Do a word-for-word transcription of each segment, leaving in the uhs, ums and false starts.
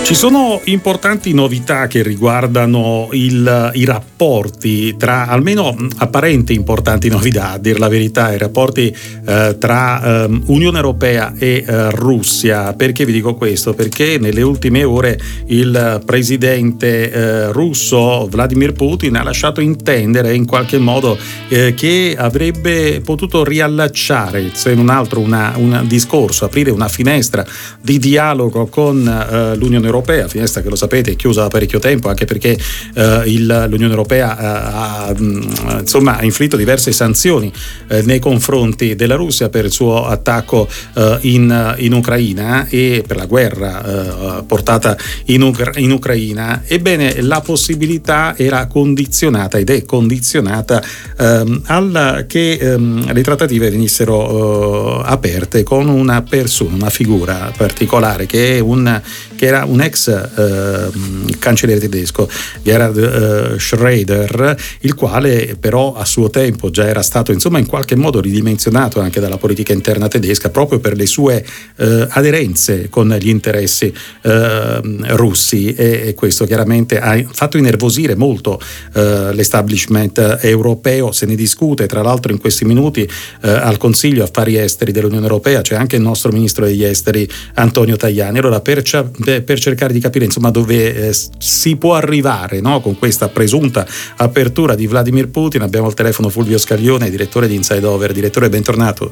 Ci sono importanti novità che riguardano il, i rapporti tra, almeno apparenti importanti novità, a dir la verità, i rapporti eh, tra eh, Unione Europea e eh, Russia. Perché vi dico questo? Perché nelle ultime ore il presidente eh, russo Vladimir Putin ha lasciato intendere in qualche modo eh, che avrebbe potuto riallacciare, se non altro, una, un discorso, aprire una finestra di dialogo con eh, l'Unione Europea. Finestra che, lo sapete, è chiusa da parecchio tempo, anche perché eh, il, l'Unione Europea eh, ha mh, insomma ha inflitto diverse sanzioni eh, nei confronti della Russia per il suo attacco eh, in, in Ucraina e per la guerra eh, portata in, Ucra- in Ucraina. Ebbene, la possibilità era condizionata ed è condizionata ehm, al che ehm, le trattative venissero eh, aperte con una persona, una figura particolare che è un che era un ex eh, cancelliere tedesco, Gerhard eh, Schröder, il quale però a suo tempo già era stato insomma in qualche modo ridimensionato anche dalla politica interna tedesca proprio per le sue eh, aderenze con gli interessi eh, russi, e, e questo chiaramente ha fatto innervosire molto eh, l'establishment europeo. Se ne discute tra l'altro in questi minuti eh, al Consiglio Affari Esteri dell'Unione Europea, c'è anche il nostro ministro degli esteri Antonio Tajani. Allora, per per cercare di capire insomma dove eh, si può arrivare, no, con questa presunta apertura di Vladimir Putin, abbiamo al telefono Fulvio Scaglione, direttore di Inside Over. Direttore, bentornato.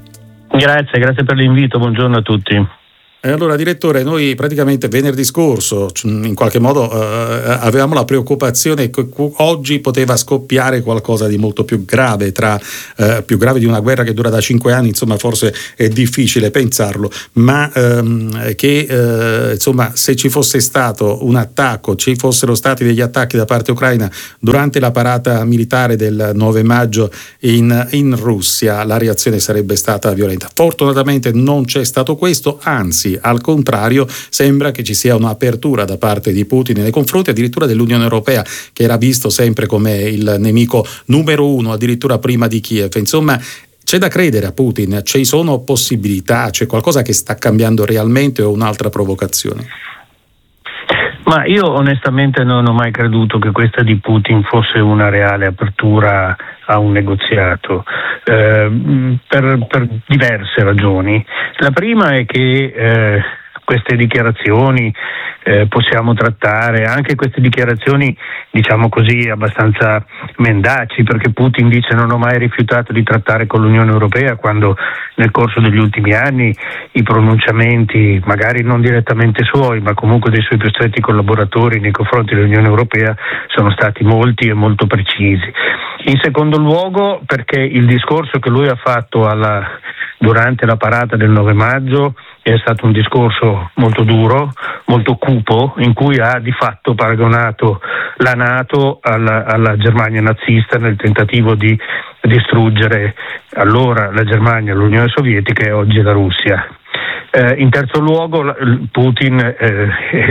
Grazie, grazie per l'invito, buongiorno a tutti. E allora, direttore, noi praticamente venerdì scorso in qualche modo eh, avevamo la preoccupazione che oggi poteva scoppiare qualcosa di molto più grave, tra eh, più grave di una guerra che dura da cinque anni, insomma forse è difficile pensarlo, ma ehm, che eh, insomma se ci fosse stato un attacco, ci fossero stati degli attacchi da parte ucraina durante la parata militare del nove maggio in, in Russia, la reazione sarebbe stata violenta. Fortunatamente non c'è stato questo, anzi al contrario sembra che ci sia un'apertura da parte di Putin nei confronti addirittura dell'Unione Europea, che era visto sempre come il nemico numero uno, addirittura prima di Kiev. Insomma, c'è da credere a Putin, ci sono possibilità, c'è qualcosa che sta cambiando realmente o un'altra provocazione? Ma io onestamente non ho mai creduto che questa di Putin fosse una reale apertura a un negoziato, eh, per, per diverse ragioni. La prima è che eh, queste dichiarazioni eh, possiamo trattare, anche queste dichiarazioni diciamo così abbastanza mendaci, perché Putin dice non ho mai rifiutato di trattare con l'Unione Europea, quando nel corso degli ultimi anni i pronunciamenti, magari non direttamente suoi, ma comunque dei suoi più stretti collaboratori nei confronti dell'Unione Europea, sono stati molti e molto precisi. In secondo luogo perché il discorso che lui ha fatto alla, durante la parata del nove maggio è stato un discorso molto duro, molto cupo, in cui ha di fatto paragonato la NATO alla, alla Germania nazista nel tentativo di distruggere allora la Germania, l'Unione Sovietica e oggi la Russia. Eh, in terzo luogo, Putin eh,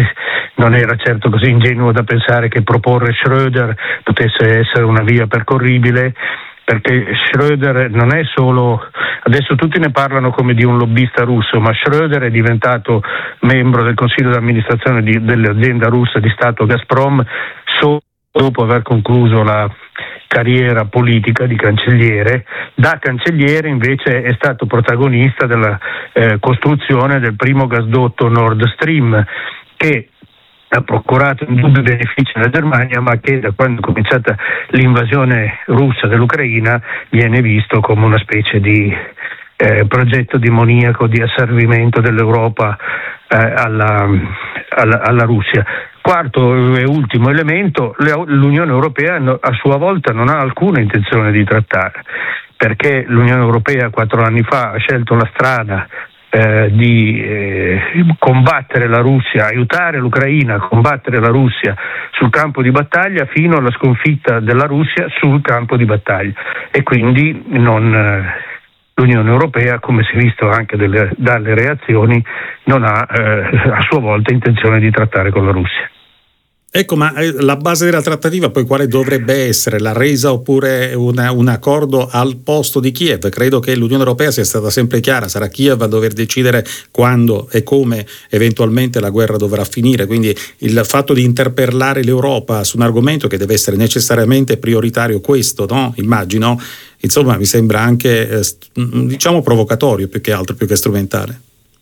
non era certo così ingenuo da pensare che proporre Schröder potesse essere una via percorribile, perché Schröder non è solo, adesso tutti ne parlano come di un lobbista russo, ma Schröder è diventato membro del consiglio di amministrazione di, dell'azienda russa di Stato Gazprom solo dopo aver concluso la carriera politica di cancelliere. Da cancelliere invece è stato protagonista della eh, costruzione del primo gasdotto Nord Stream, che ha procurato indubbi benefici alla Germania, ma che da quando è cominciata l'invasione russa dell'Ucraina viene visto come una specie di eh, progetto demoniaco di asservimento dell'Europa eh, alla, alla, alla Russia. Quarto e ultimo elemento, l'Unione Europea a sua volta non ha alcuna intenzione di trattare, perché l'Unione Europea quattro anni fa ha scelto la strada Eh, di eh, combattere la Russia, aiutare l'Ucraina a combattere la Russia sul campo di battaglia fino alla sconfitta della Russia sul campo di battaglia, e quindi non, eh, l'Unione Europea, come si è visto anche delle, dalle reazioni, non ha eh, a sua volta intenzione di trattare con la Russia. Ecco, ma la base della trattativa poi quale dovrebbe essere? La resa oppure una, un accordo al posto di Kiev? Credo che l'Unione Europea sia stata sempre chiara, sarà Kiev a dover decidere quando e come eventualmente la guerra dovrà finire, quindi il fatto di interpellare l'Europa su un argomento che deve essere necessariamente prioritario, questo, no? Immagino, insomma, mi sembra anche eh, diciamo provocatorio più che altro, più che strumentale.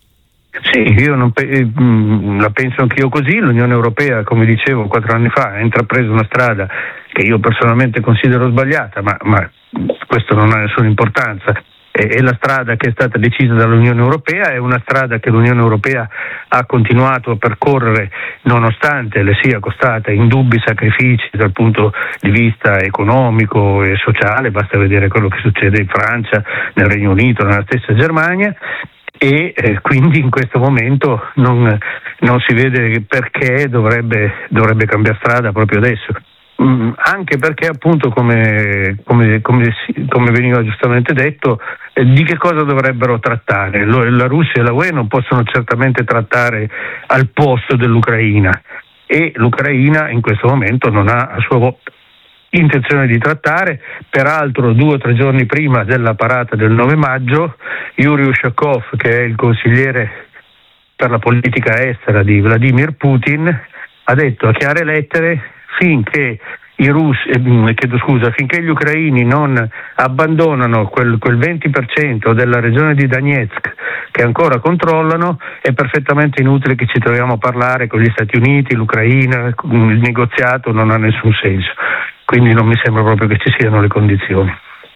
Sì, io non pe- la penso anch'io così. L'Unione Europea, come dicevo quattro anni fa, ha intrapreso una strada che io personalmente considero sbagliata, ma, ma questo non ha nessuna importanza. E, e la strada che è stata decisa dall'Unione Europea è una strada che l'Unione Europea ha continuato a percorrere nonostante le sia costata indubbi sacrifici dal punto di vista economico e sociale. Basta vedere quello che succede in Francia, nel Regno Unito, nella stessa Germania. E eh, quindi in questo momento non, non si vede perché dovrebbe, dovrebbe cambiare strada proprio adesso, mm, anche perché appunto come, come, come, come veniva giustamente detto, eh, di che cosa dovrebbero trattare? Lo, la Russia e la U E non possono certamente trattare al posto dell'Ucraina, e l'Ucraina in questo momento non ha a sua volta intenzione di trattare. Peraltro due o tre giorni prima della parata del nove maggio, Yuri Ushakov, che è il consigliere per la politica estera di Vladimir Putin, ha detto a chiare lettere finché i russi, eh, chiedo scusa, finché gli ucraini non abbandonano quel, quel venti per cento della regione di Donetsk che ancora controllano, è perfettamente inutile che ci troviamo a parlare con gli Stati Uniti, l'Ucraina, il negoziato non ha nessun senso. Quindi non mi sembra proprio che ci siano le condizioni.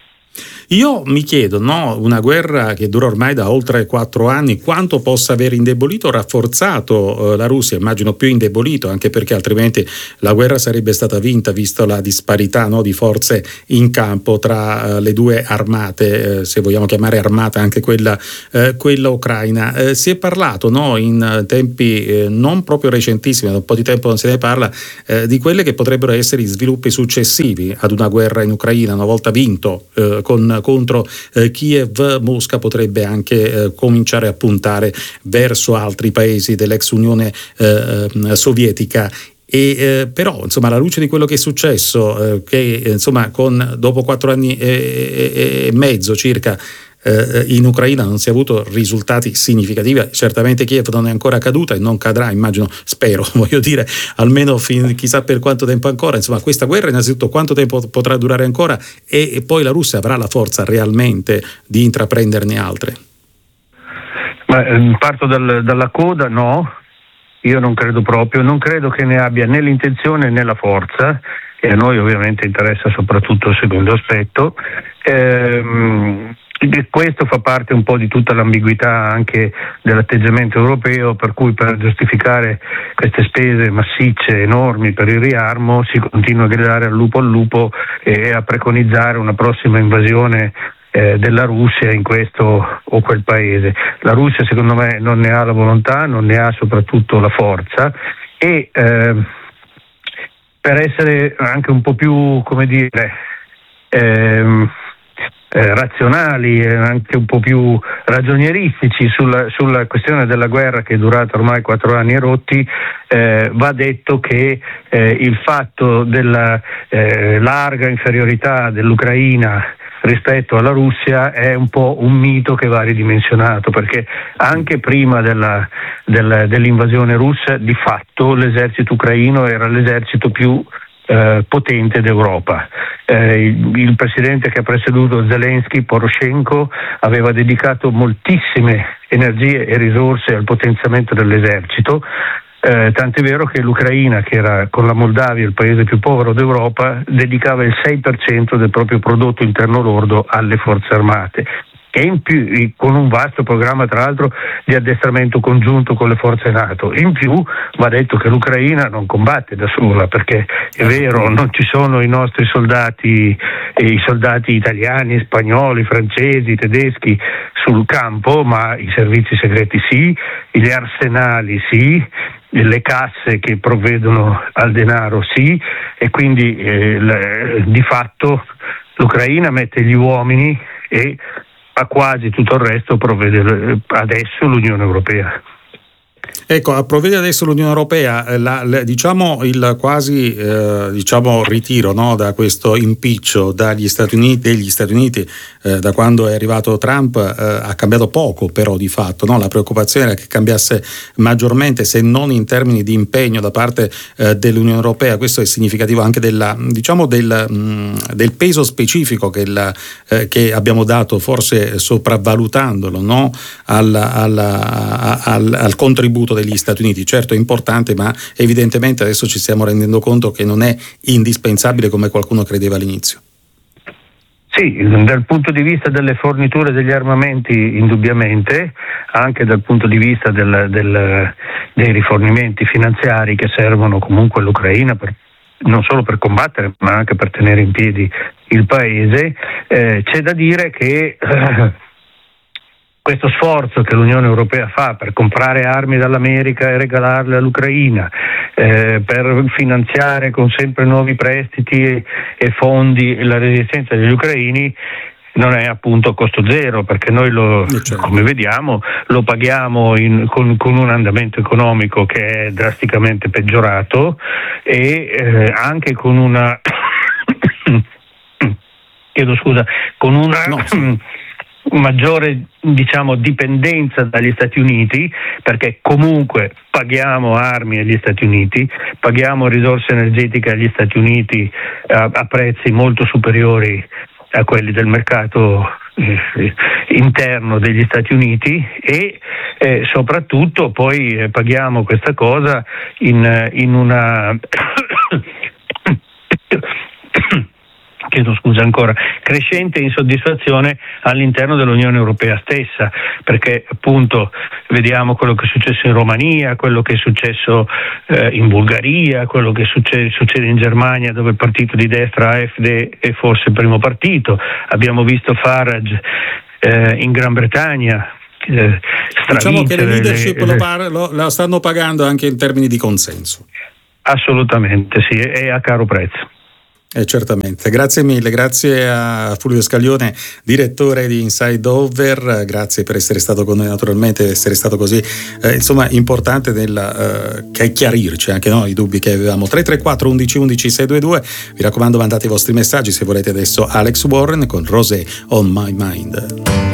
Io mi chiedo, no, una guerra che dura ormai da oltre quattro anni, quanto possa aver indebolito o rafforzato eh, la Russia? Immagino più indebolito, anche perché altrimenti la guerra sarebbe stata vinta, visto la disparità, no, di forze in campo tra eh, le due armate, eh, se vogliamo chiamare armata anche quella, eh, quella ucraina. Eh, si è parlato, no, in tempi eh, non proprio recentissimi, da un po' di tempo non se ne parla, eh, di quelle che potrebbero essere gli sviluppi successivi ad una guerra in Ucraina, una volta vinto eh, con contro eh, Kiev. Mosca potrebbe anche eh, cominciare a puntare verso altri paesi dell'ex Unione eh, sovietica. E eh, però insomma, alla luce di quello che è successo, eh, che insomma con dopo quattro anni e, e, e mezzo circa eh, in Ucraina non si è avuto risultati significativi. Certamente Kiev non è ancora caduta e non cadrà, immagino, spero, voglio dire, almeno fin, chissà per quanto tempo ancora. Insomma, questa guerra innanzitutto quanto tempo potrà durare ancora, e, e poi la Russia avrà la forza realmente di intraprenderne altre? Ma, eh, parto dal, dalla coda, no, io non credo proprio, non credo che ne abbia né l'intenzione né la forza, e a noi ovviamente interessa soprattutto il secondo aspetto. Ehm, Questo fa parte un po' di tutta l'ambiguità anche dell'atteggiamento europeo, per cui per giustificare queste spese massicce, enormi per il riarmo, si continua a gridare al lupo al lupo e a preconizzare una prossima invasione eh, della Russia in questo o quel paese. La Russia secondo me non ne ha la volontà, non ne ha soprattutto la forza, e eh, per essere anche un po' più, come dire, ehm, Eh, razionali e anche un po' più ragionieristici sulla, sulla questione della guerra, che è durata ormai quattro anni e rotti, eh, va detto che eh, il fatto della eh, larga inferiorità dell'Ucraina rispetto alla Russia è un po' un mito che va ridimensionato, perché anche prima della, della, dell'invasione russa di fatto l'esercito ucraino era l'esercito più Eh, potente d'Europa. Eh, il, il presidente che ha preceduto Zelensky, Poroshenko, aveva dedicato moltissime energie e risorse al potenziamento dell'esercito, eh, tant'è vero che l'Ucraina, che era con la Moldavia il paese più povero d'Europa, dedicava il sei per cento del proprio prodotto interno lordo alle forze armate, e in più con un vasto programma tra l'altro di addestramento congiunto con le forze NATO. In più va detto che l'Ucraina non combatte da sola, perché è vero, non ci sono i nostri soldati, eh, i soldati italiani, spagnoli, francesi, tedeschi sul campo, ma i servizi segreti sì, gli arsenali sì, le casse che provvedono al denaro sì, e quindi eh, le, di fatto l'Ucraina mette gli uomini e a quasi tutto il resto provvede adesso l'Unione Europea. Ecco, provvede adesso l'Unione Europea, la, la, diciamo il quasi eh, diciamo ritiro, no, da questo impiccio dagli Stati Uniti, degli Stati Uniti eh, da quando è arrivato Trump eh, ha cambiato poco, però di fatto, no? La preoccupazione era che cambiasse maggiormente, se non in termini di impegno da parte eh, dell'Unione Europea. Questo è significativo anche della, diciamo del, mh, del peso specifico che, la, eh, che abbiamo dato, forse sopravvalutandolo, no? al, al, al, al contributo degli Stati Uniti. Certo è importante, ma evidentemente adesso ci stiamo rendendo conto che non è indispensabile come qualcuno credeva all'inizio. Sì, dal punto di vista delle forniture degli armamenti indubbiamente, anche dal punto di vista del, del, dei rifornimenti finanziari che servono comunque all'Ucraina per, non solo per combattere ma anche per tenere in piedi il paese, eh, c'è da dire che eh, questo sforzo che l'Unione Europea fa per comprare armi dall'America e regalarle all'Ucraina, eh, per finanziare con sempre nuovi prestiti e, e fondi la resistenza degli ucraini, non è appunto a costo zero, perché noi lo, come vediamo, lo paghiamo in, con, con un andamento economico che è drasticamente peggiorato e eh, anche con una chiedo scusa, con una no, sì. maggiore, diciamo, dipendenza dagli Stati Uniti, perché comunque paghiamo armi agli Stati Uniti, paghiamo risorse energetiche agli Stati Uniti a, a prezzi molto superiori a quelli del mercato eh, interno degli Stati Uniti e eh, soprattutto poi eh, paghiamo questa cosa in, in una chiedo scusa ancora, crescente insoddisfazione all'interno dell'Unione Europea stessa, perché appunto vediamo quello che è successo in Romania, quello che è successo eh, in Bulgaria, quello che succede, succede in Germania, dove il partito di destra A F D è forse il primo partito, abbiamo visto Farage eh, in Gran Bretagna. Eh, diciamo che le leadership le, le... Lo, par- lo, lo stanno pagando anche in termini di consenso. Assolutamente sì, e a caro prezzo. Eh, certamente, grazie mille, grazie a Fulvio Scaglione, direttore di Inside Over, grazie per essere stato con noi, naturalmente essere stato così eh, insomma importante nel eh, chiarirci anche noi i dubbi che avevamo. Tre tre quattro undici undici sei due due, vi raccomando mandate i vostri messaggi, se volete adesso Alex Warren con Rosé on My Mind.